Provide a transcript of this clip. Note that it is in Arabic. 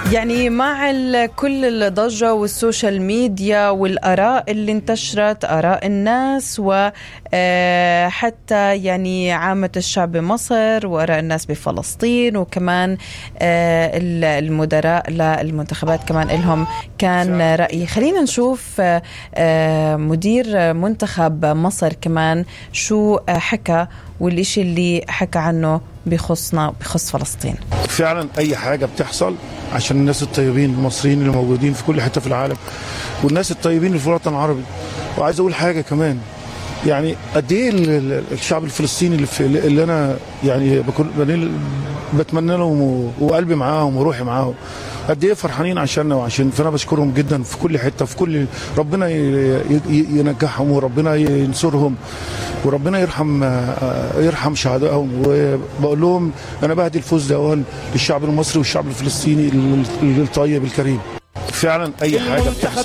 يعني مع كل الضجة والسوشيال ميديا والآراء اللي انتشرت، آراء الناس وحتى يعني عامة الشعب بمصر وآراء الناس بفلسطين، وكمان المدراء للمنتخبات كمان لهم كان رأي. خلينا نشوف مدير منتخب مصر كمان شو حكى، والإشي اللي حكى عنه بخص فلسطين. فعلا أي حاجة بتحصل عشان الناس الطيبين المصريين اللي موجودين في كل حتة في العالم، والناس الطيبين اللي في الوطن العربي. وعايز أقول حاجة كمان، يعني قد ايه الشعب الفلسطيني اللي انا يعني بتمنى لهم وقلبي معاهم وروحي معاهم، قد ايه فرحانين عشاننا فانا بشكرهم جدا في كل حته، في كل ربنا ينجحهم وربنا ينصرهم وربنا يرحم شهدائهم. وبقول لهم انا بهدي الفوز ده للشعب المصري والشعب الفلسطيني الطيب الكريم. فعلا اي حاجه بتحصل